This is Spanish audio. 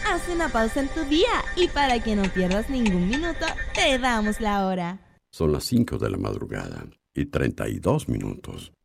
Haz una pausa en tu día y para que no pierdas ningún minuto, te damos la hora. Son las 5 de la madrugada y 32 minutos.